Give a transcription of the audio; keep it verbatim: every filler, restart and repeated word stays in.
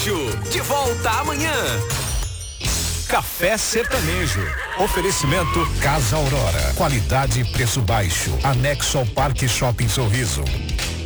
Sertanejo, de volta amanhã. Café Sertanejo. Oferecimento Casa Aurora. Qualidade e preço baixo. Anexo ao Parque Shopping Sorriso.